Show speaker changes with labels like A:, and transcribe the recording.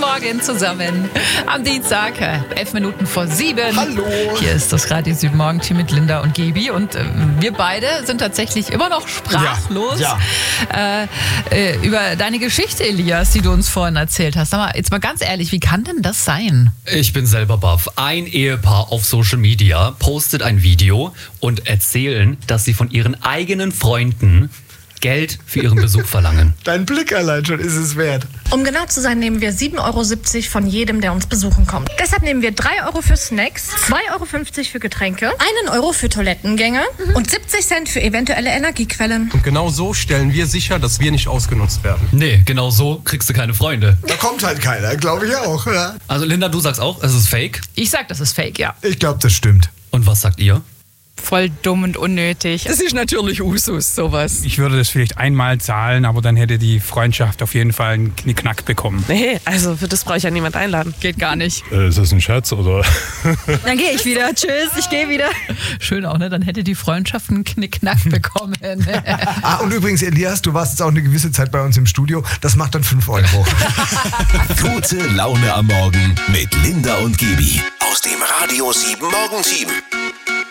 A: Morgen zusammen. Am Dienstag, 7:11.
B: Hallo.
A: Hier ist das Radio Süd Morgenteam mit Linda und Gebi. Und wir beide sind tatsächlich immer noch sprachlos über deine Geschichte, Elias, die du uns vorhin erzählt hast. Sag mal, jetzt mal ganz ehrlich, wie kann denn das sein?
C: Ich bin selber baff. Ein Ehepaar auf Social Media postet ein Video und erzählen, dass sie von ihren eigenen Freunden Geld für ihren Besuch verlangen.
B: Dein Blick allein schon ist es wert.
D: Um genau zu sein, nehmen wir 7,70 € von jedem, der uns besuchen kommt. Deshalb nehmen wir 3 € für Snacks, 2,50 € für Getränke, 1 € für Toilettengänge und 70 Cent für eventuelle Energiequellen.
E: Und genau so stellen wir sicher, dass wir nicht ausgenutzt werden.
C: Nee, genau so kriegst du keine Freunde.
B: Da kommt halt keiner, glaube ich auch. Ja.
C: Also Linda, du sagst auch, es ist fake.
A: Ich sag, das ist fake, ja.
B: Ich glaube, das stimmt.
C: Und was sagt ihr?
F: Voll dumm und unnötig.
G: Das ist natürlich Usus, sowas.
H: Ich würde das vielleicht einmal zahlen, aber dann hätte die Freundschaft auf jeden Fall einen Knickknack bekommen.
G: Nee, also für das brauche ich ja niemand einladen.
F: Geht gar nicht.
I: Ist das ein Scherz oder?
F: Dann gehe ich wieder. Tschüss, ich gehe wieder.
A: Schön auch, ne? Dann hätte die Freundschaft einen Knickknack bekommen.
B: Und übrigens, Elias, du warst jetzt auch eine gewisse Zeit bei uns im Studio. Das macht dann 5 €.
J: Gute Laune am Morgen mit Linda und Gebi. Aus dem Radio 7 Morgenteam.